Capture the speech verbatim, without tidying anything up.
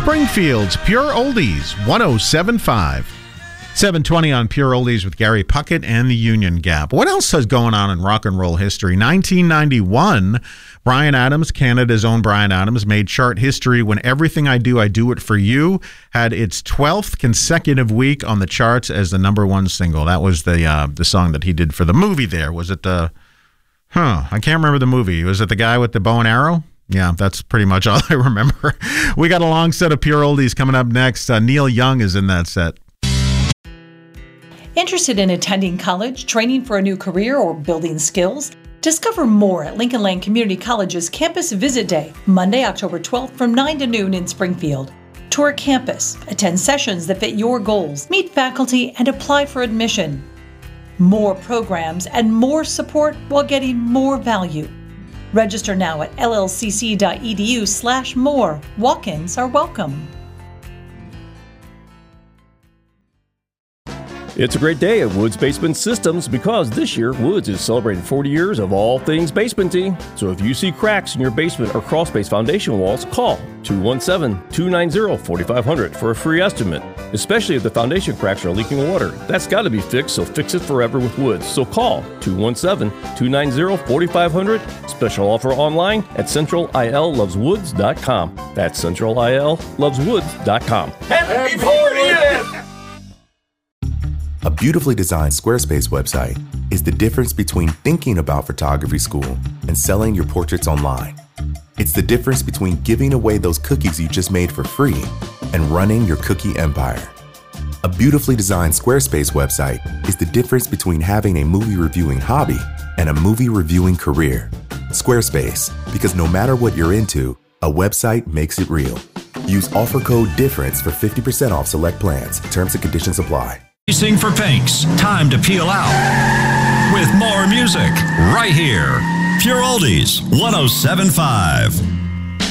Springfield's Pure Oldies, one oh seven point five. seven twenty on Pure Oldies with Gary Puckett and the Union Gap. What else is going on in rock and roll history? nineteen ninety-one, Bryan Adams, Canada's own Bryan Adams, made chart history when Everything I Do, I Do It For You had its twelfth consecutive week on the charts as the number one single. That was the uh, the song that he did for the movie there. Was it the... Huh, I can't remember the movie. Was it the guy with the bow and arrow? Yeah, that's pretty much all I remember. We got a long set of Pure Oldies coming up next. Uh, Neil Young is in that set. Interested in attending college, training for a new career, or building skills? Discover more at Lincoln Land Community College's Campus Visit Day, Monday, October twelfth from nine to noon in Springfield. Tour campus, attend sessions that fit your goals, meet faculty, and apply for admission. More programs and more support while getting more value. Register now at l l c c dot e d u slash more. Walk-ins are welcome. It's a great day at Woods Basement Systems because this year Woods is celebrating forty years of all things basementy. So if you see cracks in your basement or crawl space foundation walls, call two one seven, two nine zero, four five zero zero for a free estimate. Especially if the foundation cracks are leaking water. That's got to be fixed, so fix it forever with Woods. So call two one seven, two nine zero, four five zero zero. Special offer online at central i l loves woods dot com. That's central i l loves woods dot com. Happy fortieth! A beautifully designed Squarespace website is the difference between thinking about photography school and selling your portraits online. It's the difference between giving away those cookies you just made for free and running your cookie empire. A beautifully designed Squarespace website is the difference between having a movie reviewing hobby and a movie reviewing career. Squarespace, because no matter what you're into, a website makes it real. Use offer code DIFFERENCE for fifty percent off select plans. Terms and conditions apply. Racing for Pinks. Time to peel out with more music right here. Pure Oldies, one oh seven point five.